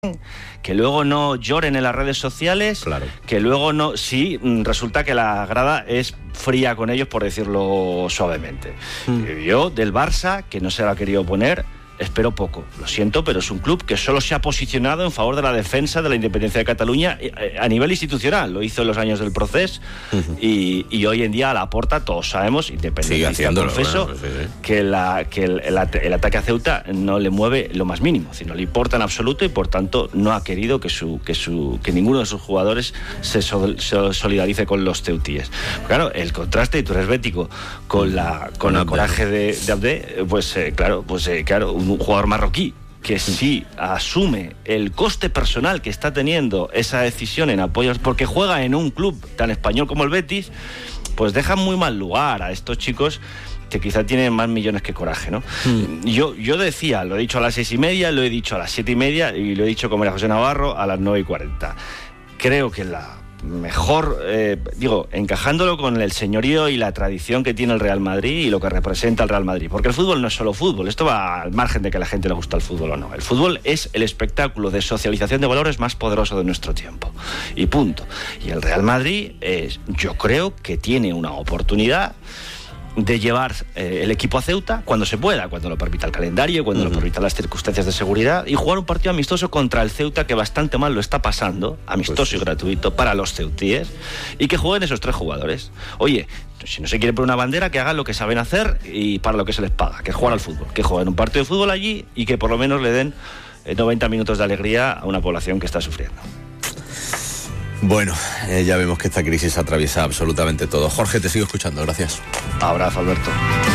que luego no lloren en las redes sociales, claro, que luego no... Sí, resulta que la grada es fría con ellos, por decirlo suavemente. Yo, del Barça, que no se lo ha querido poner, espero poco. Lo siento, pero es un club que solo se ha posicionado en favor de la defensa de la independencia de Cataluña a nivel institucional. Lo hizo en los años del proceso y hoy en día a Laporta, todos sabemos, independientemente, confeso, que el ataque a Ceuta no le mueve lo más mínimo, no le importa en absoluto, y por tanto no ha querido que ninguno de sus jugadores se solidarice con los ceutíes. Claro, el contraste, y tú eres bético, con el coraje de Abde, claro, un jugador marroquí que sí asume el coste personal que está teniendo esa decisión en apoyo, porque juega en un club tan español como el Betis, pues deja muy mal lugar a estos chicos que quizá tienen más millones que coraje, ¿no? Yo decía, lo he dicho a las 6:30, lo he dicho a las 7:30 y lo he dicho con María José Navarro a las 9:40. Creo que la mejor, encajándolo con el señorío y la tradición que tiene el Real Madrid y lo que representa el Real Madrid, porque el fútbol no es solo fútbol, esto va al margen de que a la gente le gusta el fútbol o no. El fútbol es el espectáculo de socialización de valores más poderoso de nuestro tiempo, y punto. Y el Real Madrid, yo creo que tiene una oportunidad de llevar el equipo a Ceuta cuando se pueda, cuando lo permita el calendario, cuando lo permitan las circunstancias de seguridad, y jugar un partido amistoso contra el Ceuta, que bastante mal lo está pasando, amistoso y gratuito para los ceutíes, y que jueguen esos 3 jugadores. Oye, si no se quiere poner una bandera, que hagan lo que saben hacer y para lo que se les paga, que es jugar al fútbol, que jueguen un partido de fútbol allí y que por lo menos le den 90 minutos de alegría a una población que está sufriendo. Bueno, ya vemos que esta crisis atraviesa absolutamente todo. Jorge, te sigo escuchando, gracias. Abrazo, Alberto.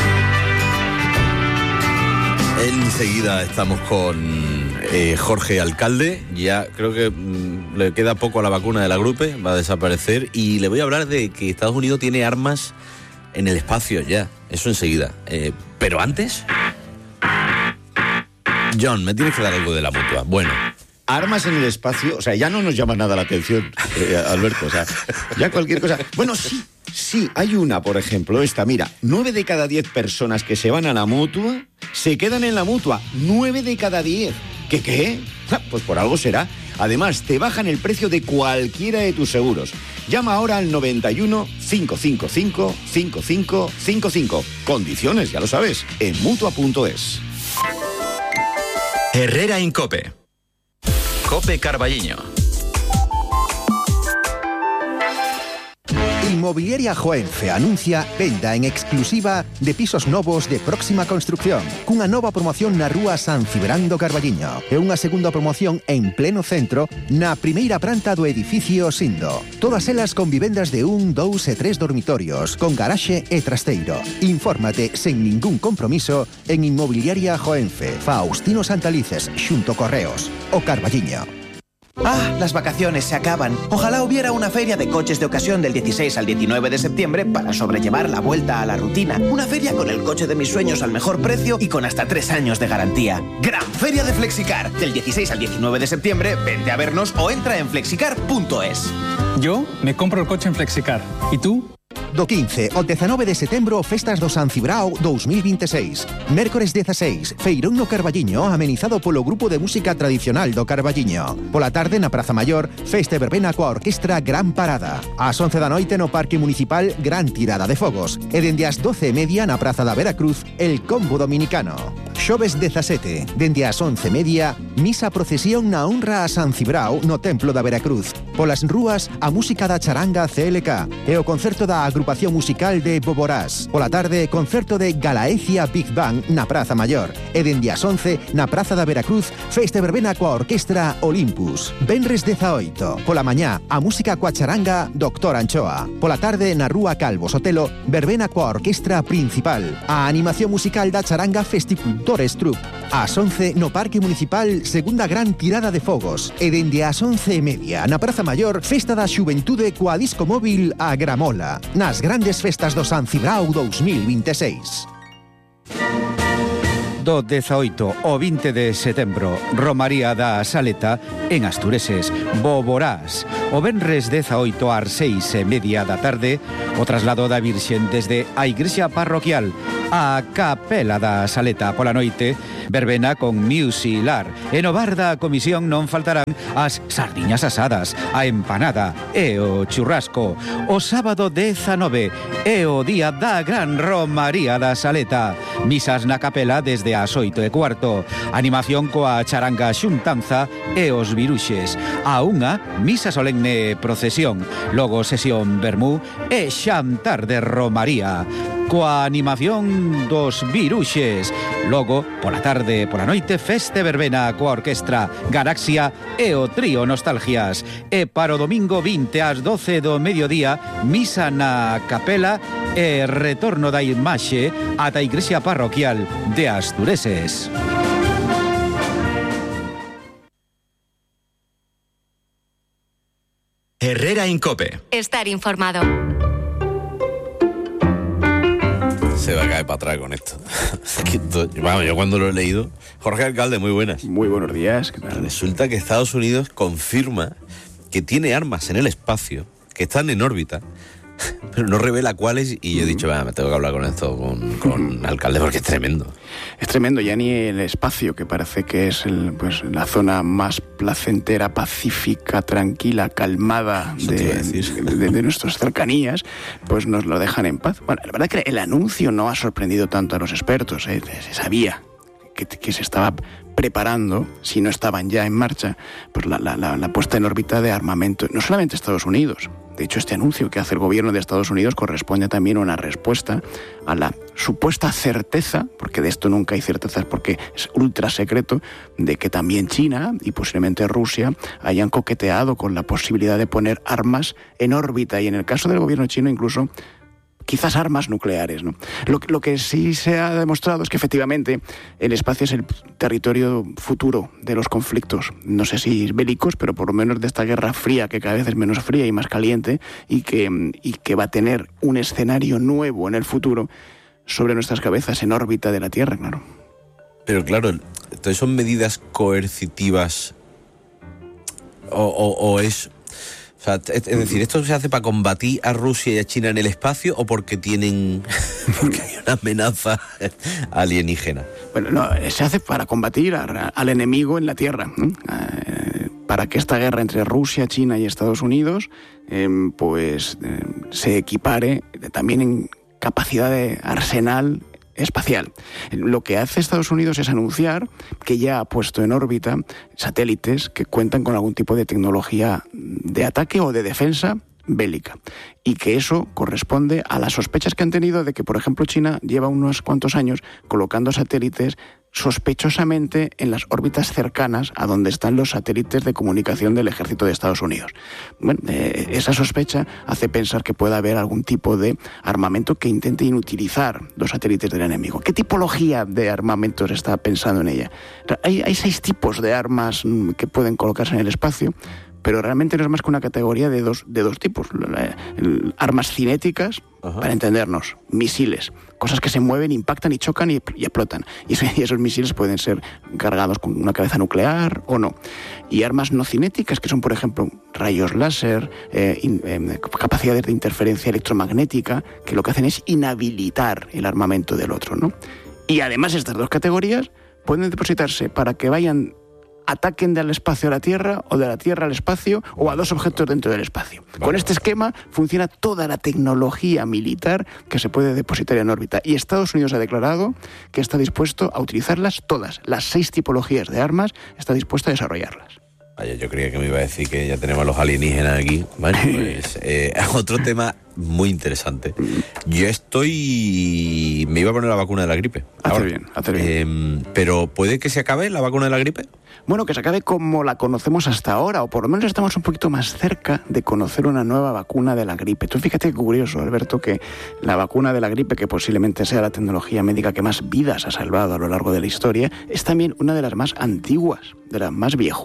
Enseguida estamos con Jorge Alcalde. Ya creo que le queda poco a la vacuna de la gripe, va a desaparecer, y le voy a hablar de que Estados Unidos tiene armas en el espacio ya. Eso enseguida. Pero antes... John, me tienes que dar algo de la Mutua. Bueno... Armas en el espacio, o sea, ya no nos llama nada la atención, Alberto, o sea, ya cualquier cosa. Bueno, sí, hay una, por ejemplo, esta, mira, 9 de cada 10 personas que se van a la Mutua se quedan en la Mutua, 9 de cada 10. ¿Qué? Pues por algo será. Además, te bajan el precio de cualquiera de tus seguros. Llama ahora al 91 555 5555. Condiciones, ya lo sabes, en Mutua.es. Herrera Incope. Cope Carballiño. Inmobiliaria Joenfe anuncia venda en exclusiva de pisos novos de próxima construcción, cunha nova promoción na rúa San Cibrán do Carballiño e unha segunda promoción en pleno centro na primeira planta do edificio Sindo. Todas elas con vivendas de 1, 2 e 3 dormitorios, con garaxe e trasteiro. Infórmate sen ningún compromiso en Inmobiliaria Joenfe, Faustino Santalices, xunto Correos, o Carballiño. Ah, las vacaciones se acaban. Ojalá hubiera una feria de coches de ocasión del 16 al 19 de septiembre para sobrellevar la vuelta a la rutina. Una feria con el coche de mis sueños al mejor precio y con hasta 3 años de garantía. Gran Feria de Flexicar. Del 16 al 19 de septiembre, vente a vernos o entra en flexicar.es. Yo me compro el coche en Flexicar. ¿Y tú? Do 15 ao 19 de setembro, Festas do San Cibrao 2026. Mércores 16, Feirón no Carballiño, amenizado polo grupo de música tradicional do Carballiño. Pola tarde, na Praza Maior, festa e verbena coa orquestra Gran Parada. Ás 11 da noite, no Parque Municipal, gran tirada de fogos. E dende as 12:30, na Praza da Veracruz, el Combo Dominicano. Xoves 17, dende as 11:30, misa procesión na honra a San Cibrao no Templo da Veracruz. Polas rúas, a música da charanga CLK e o concerto da agrupación musical de Boborás. Pola tarde, concerto de Galaecia Big Bang na Praza Maior. E dende as 11, na Praza da Veracruz, festa e verbena coa orquestra Olympus. Venres 18, pola mañá, a música coa charanga Doctor Anchoa. Pola tarde, na rúa Calvo Sotelo, verbena coa orquestra principal. A animación musical da charanga Festicultores Troupe. Ás 11, no Parque Municipal, segunda gran tirada de fogos. E dende as 11:30, na Praza Maior, festa da xuventude coa disco móvil a Gramola. Nas grandes festas do San Cibrao 2026. do 18 o 20 de setembro, Romaría da Saleta en Astureses, Boborás. O venres 18 ás 6:30 da tarde, o traslado da Virxen desde a Igrexa Parroquial a Capela da Saleta pola noite, verbena con musilar. E no bar da comisión non faltarán as sardiñas asadas, a empanada e o churrasco. O sábado 19 é o día da Gran Romaría da Saleta. Misas na capela desde as 8:15. Animación coa charanga xuntanza e os viruxes. A unha, misa solemne e procesión. Logo sesión vermú e xantar de Romaría coa animación dos viruxes. Logo, pola tarde, pola noite, feste verbena coa orquestra Galaxia e o trío Nostalgias. E para o domingo 20 ás 12 do mediodía, misa na capela e retorno da imaxe ata a Igrexa Parroquial de Astureses. Herrera Incope. Estar informado. Se va a caer para atrás con esto. Vamos, yo cuando lo he leído... Jorge Alcalde, muy buenas. Muy buenos días. ¿Qué tal? Resulta que Estados Unidos confirma que tiene armas en el espacio, que están en órbita, pero no revela cuáles, y yo he dicho, me tengo que hablar con esto, con Alcalde, porque es tremendo. Es tremendo, ya ni el espacio, que parece que es la zona más placentera, pacífica, tranquila, calmada de nuestras cercanías, pues nos lo dejan en paz. Bueno, la verdad es que el anuncio no ha sorprendido tanto a los expertos, se sabía que se estaba preparando, si no estaban ya en marcha, pues la puesta en órbita de armamento, no solamente Estados Unidos. De hecho, este anuncio que hace el gobierno de Estados Unidos corresponde también a una respuesta a la supuesta certeza, porque de esto nunca hay certezas porque es ultra secreto, de que también China y posiblemente Rusia hayan coqueteado con la posibilidad de poner armas en órbita, y en el caso del gobierno chino incluso quizás armas nucleares, ¿no? Lo que sí se ha demostrado es que efectivamente el espacio es el territorio futuro de los conflictos, no sé si bélicos, pero por lo menos de esta guerra fría, que cada vez es menos fría y más caliente, y que va a tener un escenario nuevo en el futuro sobre nuestras cabezas, en órbita de la Tierra, claro. Pero claro, entonces son medidas coercitivas o es... O sea, es decir, ¿esto se hace para combatir a Rusia y a China en el espacio o porque hay una amenaza alienígena? Bueno, no, se hace para combatir al enemigo en la Tierra, ¿no? Para que esta guerra entre Rusia, China y Estados Unidos se equipare también en capacidad de arsenal espacial. Lo que hace Estados Unidos es anunciar que ya ha puesto en órbita satélites que cuentan con algún tipo de tecnología de ataque o de defensa bélica, y que eso corresponde a las sospechas que han tenido de que, por ejemplo, China lleva unos cuantos años colocando satélites sospechosamente en las órbitas cercanas a donde están los satélites de comunicación del ejército de Estados Unidos. Bueno, esa sospecha hace pensar que pueda haber algún tipo de armamento que intente inutilizar los satélites del enemigo. ¿Qué tipología de armamentos está pensando en ella? Hay 6 tipos de armas que pueden colocarse en el espacio, pero realmente no es más que una categoría de dos tipos. Armas cinéticas, para entendernos, misiles, cosas que se mueven, impactan y chocan y explotan. Y esos misiles pueden ser cargados con una cabeza nuclear o no. Y armas no cinéticas, que son, por ejemplo, rayos láser, capacidades de interferencia electromagnética, que lo que hacen es inhabilitar el armamento del otro, ¿no? Y además estas 2 categorías pueden depositarse para que ataquen del espacio a la Tierra o de la Tierra al espacio o a 2 objetos dentro del espacio. Con este esquema funciona toda la tecnología militar que se puede depositar en órbita, y Estados Unidos ha declarado que está dispuesto a utilizarlas todas, las 6 tipologías de armas, está dispuesto a desarrollarlas. Vaya, yo creía que me iba a decir que ya tenemos a los alienígenas aquí. Bueno, pues otro tema muy interesante. Yo me iba a poner la vacuna de la gripe. Hace bien. Pero ¿puede que se acabe la vacuna de la gripe? Bueno, que se acabe como la conocemos hasta ahora, o por lo menos estamos un poquito más cerca de conocer una nueva vacuna de la gripe. Tú fíjate qué curioso, Alberto, que la vacuna de la gripe, que posiblemente sea la tecnología médica que más vidas ha salvado a lo largo de la historia, es también una de las más antiguas, de las más viejunas.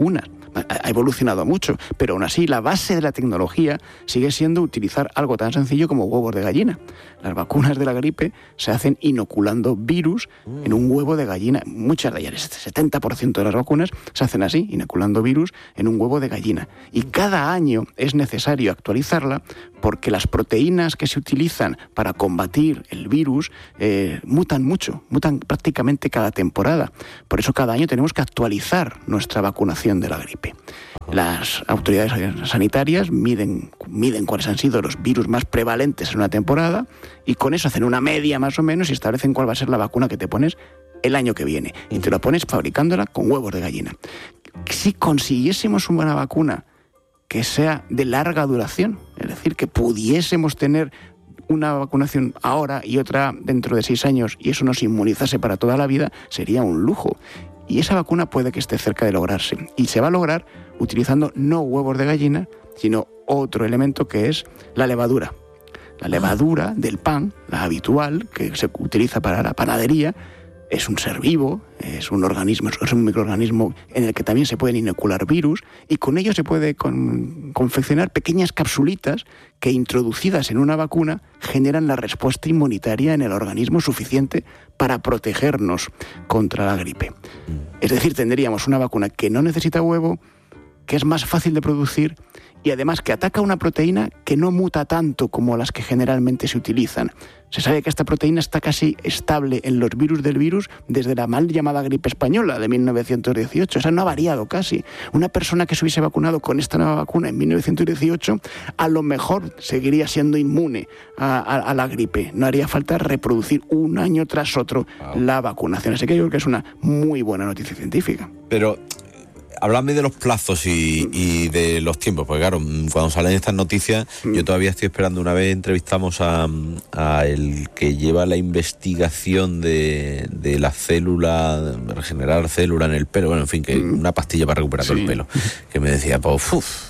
Ha evolucionado mucho, pero aún así la base de la tecnología sigue siendo utilizar algo tan sencillo como huevos de gallina. Las vacunas de la gripe se hacen inoculando virus en un huevo de gallina. Muchas de ellas, el 70% de las vacunas se hacen así, inoculando virus en un huevo de gallina. Y cada año es necesario actualizarla porque las proteínas que se utilizan para combatir el virus mutan mucho, mutan prácticamente cada temporada. Por eso cada año tenemos que actualizar nuestra vacunación de la gripe. Las autoridades sanitarias miden cuáles han sido los virus más prevalentes en una temporada y con eso hacen una media más o menos y establecen cuál va a ser la vacuna que te pones el año que viene. Y te la pones fabricándola con huevos de gallina. Si consiguiésemos una vacuna que sea de larga duración, es decir, que pudiésemos tener una vacunación ahora y otra dentro de 6 años y eso nos inmunizase para toda la vida, sería un lujo. Y esa vacuna puede que esté cerca de lograrse. Y se va a lograr utilizando no huevos de gallina, sino otro elemento que es la levadura. La levadura del pan, la habitual, que se utiliza para la panadería, es un ser vivo, es un organismo, es un microorganismo en el que también se pueden inocular virus y con ello se puede confeccionar pequeñas capsulitas que introducidas en una vacuna generan la respuesta inmunitaria en el organismo suficiente para protegernos contra la gripe. Es decir, tendríamos una vacuna que no necesita huevo, que es más fácil de producir y además que ataca una proteína que no muta tanto como las que generalmente se utilizan. Se sabe que esta proteína está casi estable en los virus del virus desde la mal llamada gripe española de 1918. O sea, no ha variado casi. Una persona que se hubiese vacunado con esta nueva vacuna en 1918 a lo mejor seguiría siendo inmune a la gripe. No haría falta reproducir un año tras otro la vacunación. Así que yo creo que es una muy buena noticia científica. Pero háblame de los plazos y de los tiempos, porque claro, cuando salen estas noticias, yo todavía estoy esperando. Una vez entrevistamos a el que lleva la investigación de la célula, regenerar célula en el pelo, bueno, en fin, que una pastilla para recuperar todo el pelo, que me decía, pues,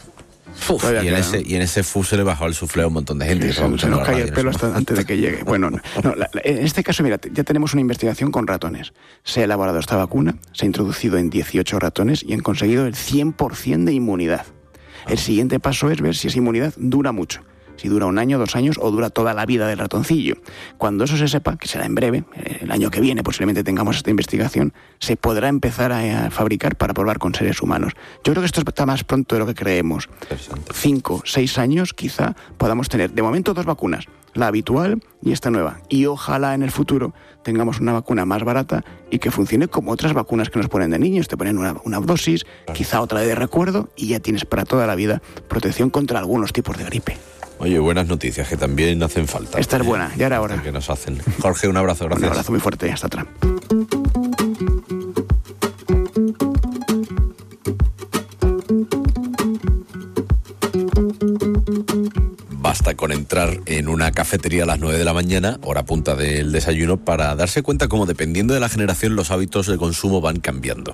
y en ese se le bajó el suflé a un montón de gente. Se nos cae el pelo hasta antes de que llegue. Bueno, en este caso, mira, ya tenemos una investigación con ratones. Se ha elaborado esta vacuna, se ha introducido en 18 ratones y han conseguido el 100% de inmunidad. El siguiente paso es ver si esa inmunidad dura mucho. Si dura 1 año, 2 años o dura toda la vida del ratoncillo. Cuando eso se sepa, que será en breve, el año que viene posiblemente tengamos esta investigación, se podrá empezar a fabricar para probar con seres humanos. Yo creo que esto está más pronto de lo que creemos. 5, 6 años quizá podamos tener, de momento, 2 vacunas, la habitual y esta nueva. Y ojalá en el futuro tengamos una vacuna más barata y que funcione como otras vacunas que nos ponen de niños. Te ponen una dosis, quizá otra de recuerdo y ya tienes para toda la vida protección contra algunos tipos de gripe. Oye, buenas noticias que también hacen falta. Esta es buena, ya era hora. Que nos hacen. Jorge, un abrazo, gracias. Un abrazo muy fuerte, hasta atrás. Basta con entrar en una cafetería a las 9 de la mañana, hora punta del desayuno, para darse cuenta cómo, dependiendo de la generación, los hábitos de consumo van cambiando.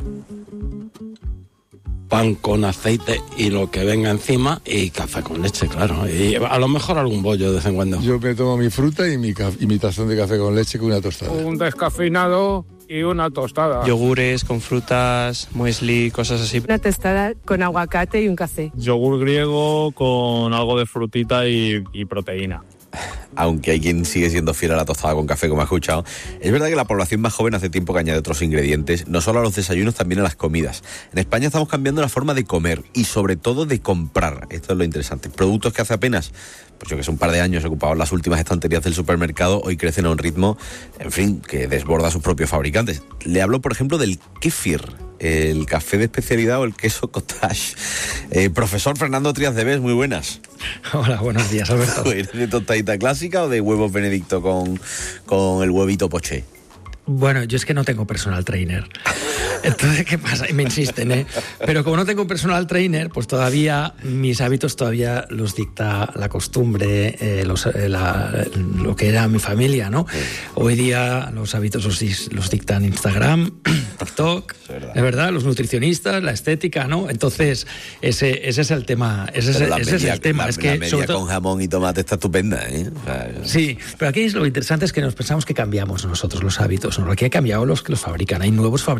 Pan con aceite y lo que venga encima y café con leche, claro. Y a lo mejor algún bollo de vez en cuando. Yo me tomo mi fruta y mi tazón de café con leche con una tostada. Un descafeinado y una tostada. Yogures con frutas, muesli, cosas así. Una tostada con aguacate y un café. Yogur griego con algo de frutita y proteína. Aunque hay quien sigue siendo fiel a la tostada con café, como ha escuchado, es verdad que la población más joven hace tiempo que añade otros ingredientes, no solo a los desayunos, también a las comidas. En España estamos cambiando la forma de comer y sobre todo de comprar. Esto es lo interesante. Productos que hace apenas, pues yo que sé, un par de años ocupaban las últimas estanterías del supermercado, hoy crecen a un ritmo, en fin, que desborda a sus propios fabricantes. Le hablo, por ejemplo, del kéfir, el café de especialidad o el queso cottage. Profesor Fernando Trías de Bes, muy buenas. Hola, buenos días, Alberto. ¿Eres de tostadita clásica o de huevos Benedicto con el huevito poché? Bueno, yo es que no tengo personal trainer. Entonces, ¿qué pasa? Y me insisten, ¿eh? Pero como no tengo personal trainer, pues todavía mis hábitos todavía los dicta la costumbre, lo que era mi familia, ¿no? Sí. Hoy día los hábitos los dictan Instagram, TikTok, es verdad, los nutricionistas, la estética, ¿no? Entonces, ese es el tema. Ese es el tema. La media con jamón y tomate está estupenda, ¿eh? O sea, sí, pero aquí lo interesante es que nos pensamos que cambiamos nosotros los hábitos, ¿no? Lo que ha cambiado los que los fabrican. Hay nuevos fabricantes de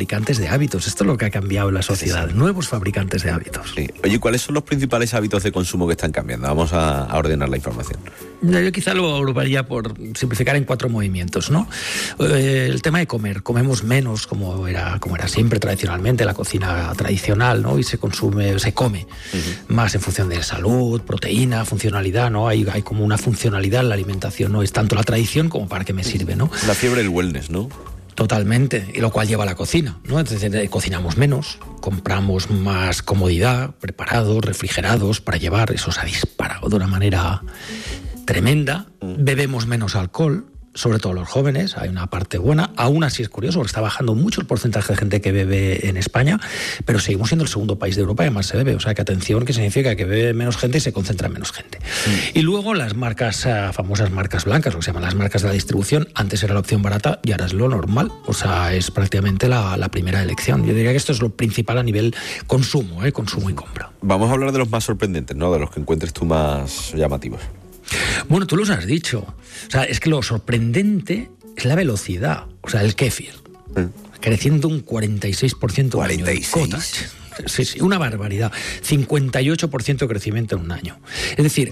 de hábitos. Esto es lo que ha cambiado la sociedad. Nuevos fabricantes de hábitos. Sí. Oye, ¿cuáles son los principales hábitos de consumo que están cambiando? Vamos a ordenar la información. Yo quizá lo agruparía por simplificar en 4 movimientos, ¿no? El tema de comer. Comemos menos como era siempre tradicionalmente, la cocina tradicional, ¿no? Y se come más en función de salud, proteína, funcionalidad, ¿no? Hay como una funcionalidad en la alimentación, ¿no? Es tanto la tradición como para qué me sirve, ¿no? La fiebre del wellness, ¿no? Totalmente, y lo cual lleva a la cocina, ¿no? Entonces cocinamos menos, compramos más comodidad, preparados, refrigerados para llevar, eso se ha disparado de una manera tremenda, bebemos menos alcohol, sobre todo los jóvenes, hay una parte buena, aún así es curioso porque está bajando mucho el porcentaje de gente que bebe en España, pero seguimos siendo el segundo país de Europa y además se bebe, o sea que atención, que significa que bebe menos gente y se concentra menos gente. Y luego las marcas, famosas marcas blancas, lo que se llaman las marcas de la distribución, antes era la opción barata y ahora es lo normal, o sea, es prácticamente la primera elección. Yo diría que esto es lo principal a nivel consumo, consumo y compra. Vamos a hablar de los más sorprendentes, ¿no? De los que encuentres tú más llamativos. Bueno, tú los has dicho. O sea, es que lo sorprendente es la velocidad. O sea, el kéfir. Creciendo un 46% al año. ¿46? Sí, una barbaridad. 58% de crecimiento en un año. Es decir,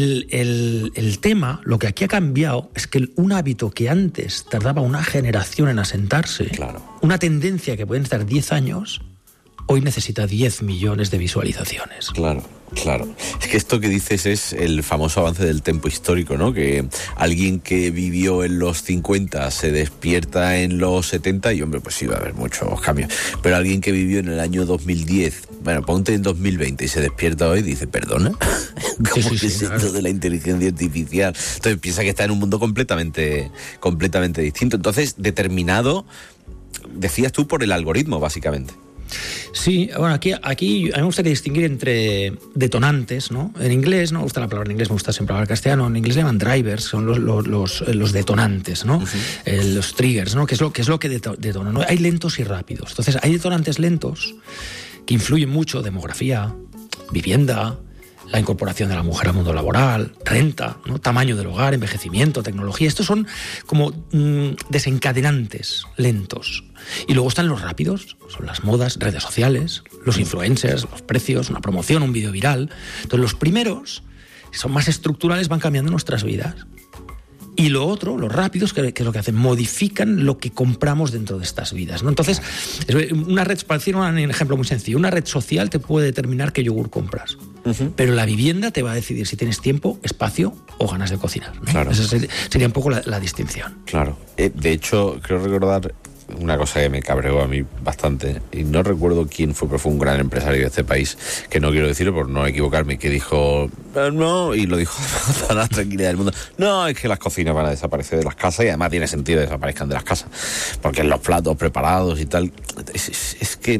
el tema, lo que aquí ha cambiado es que un hábito que antes tardaba una generación en asentarse, una tendencia que pueden estar 10 años, hoy necesita 10 millones de visualizaciones. Claro. Es que esto que dices es el famoso avance del tempo histórico, ¿no? Que alguien que vivió en los 50 se despierta en los 70 y, hombre, pues sí va a haber muchos cambios. Pero alguien que vivió en el año 2010, bueno, ponte en 2020 y se despierta hoy y dice, ¿perdona? ¿Cómo que es esto de la inteligencia artificial? Entonces piensa que está en un mundo completamente distinto. Entonces, determinado, decías tú, por el algoritmo, básicamente. Sí, bueno, aquí a mí me gustaría distinguir entre detonantes, ¿no? En inglés, no me gusta la palabra en inglés, me gusta siempre hablar castellano. En inglés le llaman drivers, son los detonantes, ¿no? Los triggers, ¿no? ¿Qué es lo que detona, ¿no? Hay lentos y rápidos. Entonces, hay detonantes lentos que influyen mucho: demografía, vivienda, la incorporación de la mujer al mundo laboral, renta, ¿no? Tamaño del hogar, envejecimiento, tecnología. Estos son como desencadenantes lentos. Y luego están los rápidos, son las modas, redes sociales, los influencers, los precios, una promoción, un vídeo viral. Entonces los primeros son más estructurales, van cambiando nuestras vidas. Y lo otro, los rápidos, que es lo que hacen, modifican lo que compramos dentro de estas vidas, ¿no? Entonces, una red, para decir un ejemplo muy sencillo, una red social te puede determinar qué yogur compras, pero la vivienda te va a decidir si tienes tiempo, espacio o ganas de cocinar, ¿no? Claro. Esa sería un poco la distinción. Claro. De hecho, creo recordar una cosa que me cabreó a mí bastante, y no recuerdo quién fue, pero fue un gran empresario de este país, que no quiero decirlo por no equivocarme, que dijo, no, y lo dijo con toda la tranquilidad del mundo, no, es que las cocinas van a desaparecer de las casas, y además tiene sentido que desaparezcan de las casas, porque los platos preparados y tal, es que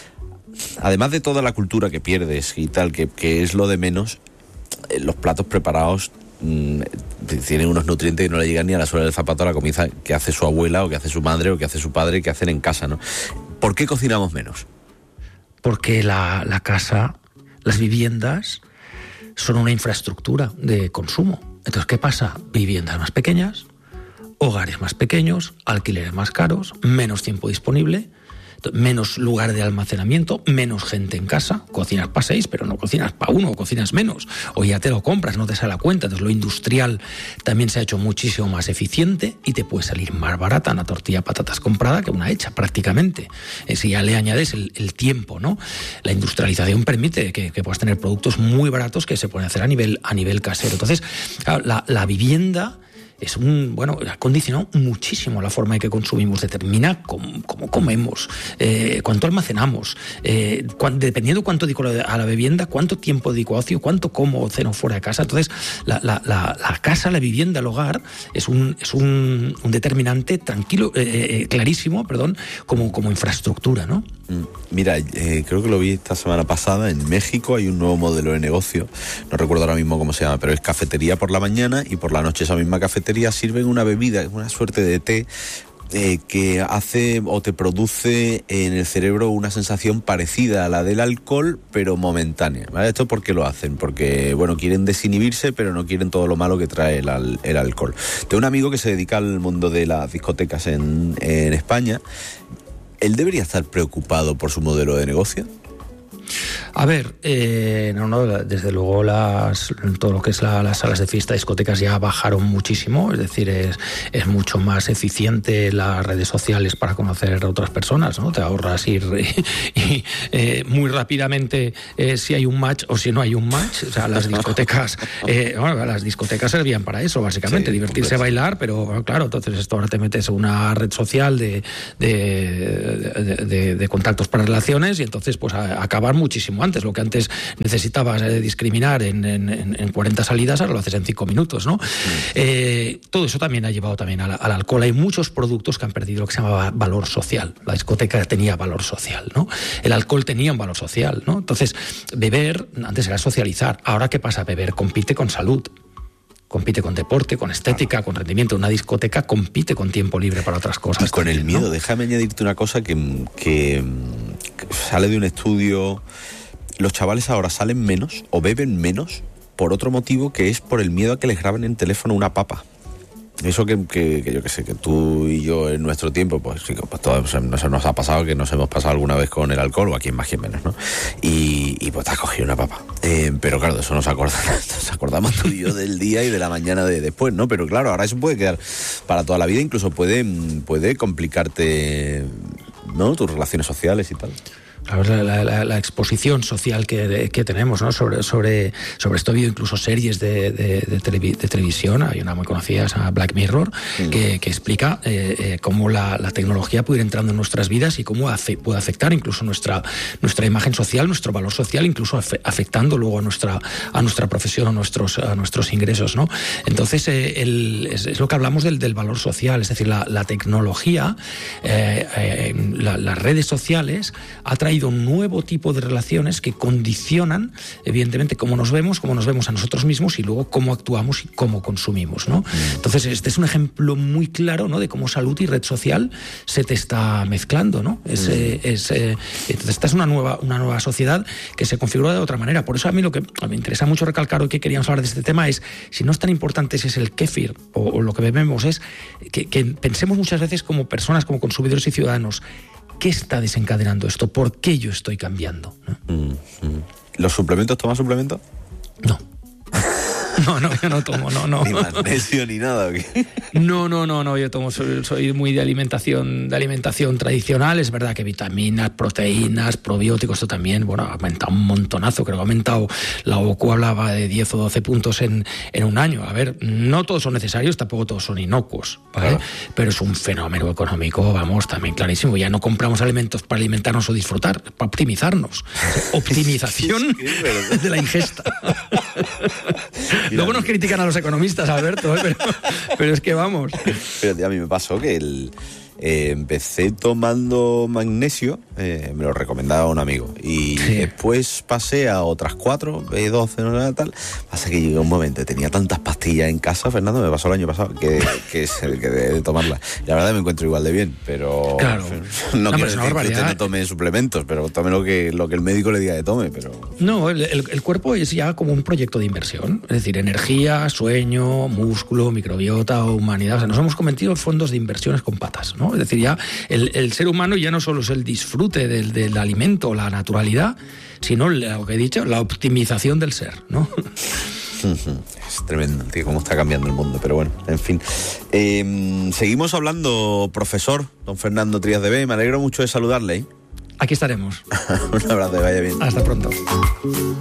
además de toda la cultura que pierdes y tal, que es lo de menos, los platos preparados tienen unos nutrientes que no le llegan ni a la suela del zapato a la comida que hace su abuela o que hace su madre o que hace su padre, que hacen en casa, ¿no? ¿Por qué cocinamos menos? Porque la casa, las viviendas son una infraestructura de consumo. Entonces, ¿qué pasa? Viviendas más pequeñas, hogares más pequeños, alquileres más caros, menos tiempo disponible, menos lugar de almacenamiento, menos gente en casa. Cocinas para 6, pero no cocinas para 1, o cocinas menos, o ya te lo compras, no te sale a cuenta. Entonces lo industrial también se ha hecho muchísimo más eficiente y te puede salir más barata una tortilla de patatas comprada que una hecha, prácticamente. Si ya le añades el tiempo, ¿no? La industrialización permite que puedas tener productos muy baratos que se pueden hacer a nivel casero. Entonces, claro, la vivienda ha condicionado muchísimo la forma en que consumimos, determina cómo comemos, cuánto almacenamos, dependiendo cuánto dedico a la vivienda, cuánto tiempo dedico a ocio, cuánto como o ceno fuera de casa. Entonces, la casa, la vivienda, el hogar es un determinante clarísimo, como infraestructura, ¿no? Mira, creo que lo vi esta semana pasada en México. Hay un nuevo modelo de negocio, no recuerdo ahora mismo cómo se llama, pero es cafetería por la mañana y por la noche esa misma cafetería sirven una bebida, una suerte de té que hace o te produce en el cerebro una sensación parecida a la del alcohol, pero momentánea, ¿vale? ¿Esto por qué lo hacen? Porque, quieren desinhibirse, pero no quieren todo lo malo que trae el alcohol. Tengo un amigo que se dedica al mundo de las discotecas en España. ¿él debería estar preocupado por su modelo de negocio? A ver, desde luego todo lo que es las salas de fiesta, discotecas ya bajaron muchísimo, es decir, es mucho más eficiente las redes sociales para conocer a otras personas, ¿no? Te ahorras ir muy rápidamente si hay un match o si no hay un match. O sea, las discotecas servían para eso, básicamente, divertirse, bailar, pero bueno, claro, entonces esto ahora te metes en una red social de contactos para relaciones y entonces pues acabar muchísimo antes. Lo que antes necesitabas discriminar en 40 salidas, ahora lo haces en 5 minutos, ¿no? Todo eso también ha llevado también al alcohol. Hay muchos productos que han perdido lo que se llamaba valor social. La discoteca tenía valor social, ¿no? El alcohol tenía un valor social, ¿no? Entonces, beber antes era socializar. Ahora, ¿qué pasa? Beber compite con salud. Compite con deporte, con estética, con rendimiento. Una discoteca compite con tiempo libre para otras cosas. Y con también, el miedo, ¿no? Déjame añadirte una cosa que sale de un estudio. Los chavales ahora salen menos o beben menos por otro motivo, que es por el miedo a que les graben en teléfono una papa. Eso que yo que sé, que tú y yo en nuestro tiempo, pues sí, pues todo eso nos ha pasado, que nos hemos pasado alguna vez con el alcohol, o a quien más, quien menos, ¿no? Y pues te has cogido una papa. Pero claro, de eso nos acordamos tú y yo del día y de la mañana de después, ¿no? Pero claro, ahora eso puede quedar para toda la vida, incluso puede complicarte, ¿no? Tus relaciones sociales y tal. La exposición social que tenemos, ¿no? Sobre esto ha habido incluso series de televisión. Hay una muy conocida, se llama Black Mirror, que explica cómo la tecnología puede ir entrando en nuestras vidas y cómo puede afectar incluso nuestra imagen social, nuestro valor social, incluso afectando luego a nuestra profesión, a nuestros ingresos, ¿no? Entonces es lo que hablamos del valor social, es decir, la tecnología, las redes sociales ha traído un nuevo tipo de relaciones que condicionan, evidentemente, cómo nos vemos a nosotros mismos y luego cómo actuamos y cómo consumimos, ¿no? Entonces, este es un ejemplo muy claro, ¿no? De cómo salud y red social se te está mezclando, ¿no? Entonces, esta es una nueva sociedad que se configura de otra manera. Por eso a mí lo que me interesa mucho recalcar hoy que queríamos hablar de este tema es, si no es tan importante si es el kéfir o lo que bebemos, es que pensemos muchas veces como personas, como consumidores y ciudadanos, ¿qué está desencadenando esto? ¿Por qué yo estoy cambiando? ¿No? ¿Los suplementos? ¿Tomas suplementos? No. No, yo no tomo, no. Ni magnesio ni nada. ¿O qué? No, yo tomo, soy muy de alimentación tradicional. Es verdad que vitaminas, proteínas, probióticos, esto también, bueno, ha aumentado un montonazo. Creo que ha aumentado, la OCU hablaba de 10 o 12 puntos en un año. A ver, no todos son necesarios, tampoco todos son inocuos, ¿vale? Claro. Pero es un fenómeno económico, vamos, también clarísimo. Ya no compramos alimentos para alimentarnos o disfrutar, para optimizarnos. Optimización de la ingesta. Luego nos critican a los economistas, Alberto, pero es que vamos. Pero a mí me pasó que empecé tomando magnesio, me lo recomendaba un amigo, y después pasé a otras 4, B12, no sé, tal. Pasa que llegó un momento, tenía tantas pastillas en casa, Fernando, me pasó el año pasado, que dejé de tomarlas. La verdad me encuentro igual de bien, pero claro. No quiero decir que usted no tome suplementos, pero tome lo que el médico le diga que tome, pero... No, el cuerpo es ya como un proyecto de inversión, es decir, energía, sueño, músculo, microbiota, humanidad. O sea, nos hemos convertido en fondos de inversiones con patas, ¿no? Es decir, ya el ser humano ya no solo es el disfrute del alimento, la naturalidad, sino lo que he dicho, la optimización del ser, ¿no? Es tremendo, tío, cómo está cambiando el mundo, pero bueno, en fin. Seguimos hablando, profesor don Fernando Trías de B. Me alegro mucho de saludarle, ¿eh? Aquí estaremos. Un abrazo, vaya bien. Hasta pronto.